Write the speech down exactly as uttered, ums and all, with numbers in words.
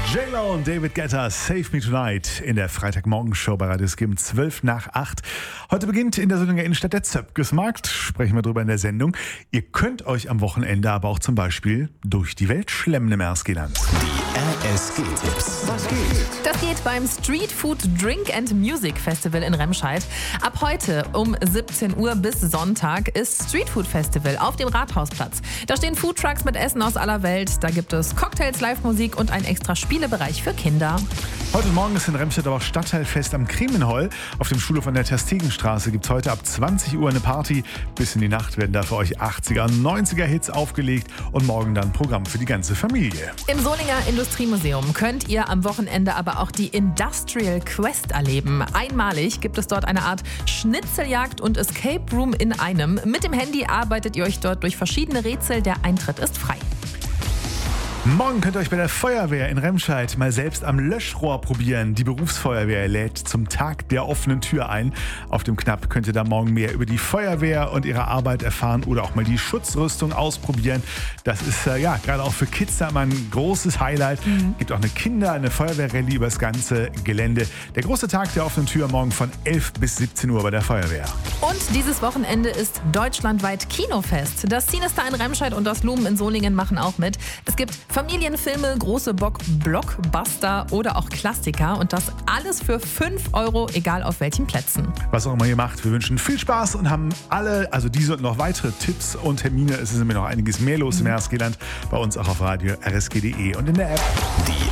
J-Lo und David Guetta, Save Me Tonight in der Freitagmorgenshow bei Radio Skim, zwölf nach acht. Heute beginnt in der Solinger Innenstadt der Zöpkesmarkt, sprechen wir drüber in der Sendung. Ihr könnt euch am Wochenende aber auch zum Beispiel durch die Welt schlemmen im Erskine-Land. Die R S G-Tipps. Was geht? Das geht beim Street Food Drink and Music Festival in Remscheid. Ab heute um siebzehn Uhr bis Sonntag ist Street Food Festival auf dem Rathausplatz. Da stehen Foodtrucks mit Essen aus aller Welt, da gibt es Cocktails, Live-Musik und ein extra Spielebereich für Kinder. Heute Morgen ist in Remscheid aber auch Stadtteilfest am Kremenhol. Auf dem Schulhof an der Terstegenstraße gibt es heute ab zwanzig Uhr eine Party. Bis in die Nacht werden da für euch achtziger und neunziger Hits aufgelegt und morgen dann Programm für die ganze Familie. Im Solinger Industriemuseum könnt ihr am Wochenende aber auch die Industrial Quest erleben. Einmalig gibt es dort eine Art Schnitzeljagd und Escape Room in einem. Mit dem Handy arbeitet ihr euch dort durch verschiedene Rätsel. Der Eintritt ist frei. Morgen könnt ihr euch bei der Feuerwehr in Remscheid mal selbst am Löschrohr probieren. Die Berufsfeuerwehr lädt zum Tag der offenen Tür ein. Auf dem Knapp könnt ihr da morgen mehr über die Feuerwehr und ihre Arbeit erfahren oder auch mal die Schutzrüstung ausprobieren. Das ist äh, ja gerade auch für Kids da mal ein großes Highlight. Mhm. Gibt auch eine Kinder-, eine Feuerwehrrallye über das ganze Gelände. Der große Tag der offenen Tür morgen von elf bis siebzehn Uhr bei der Feuerwehr. Und dieses Wochenende ist deutschlandweit Kinofest. Das Cinestar in Remscheid und das Lumen in Solingen machen auch mit. Es gibt Familienfilme, große Bock, Blockbuster oder auch Klassiker und das alles für fünf Euro, egal auf welchen Plätzen. Was auch immer ihr macht, wir wünschen viel Spaß und haben alle, also diese und noch weitere Tipps und Termine. Es ist nämlich noch einiges mehr los im Erskine-Land, bei uns auch auf Radio R S G punkt D E und in der App. Die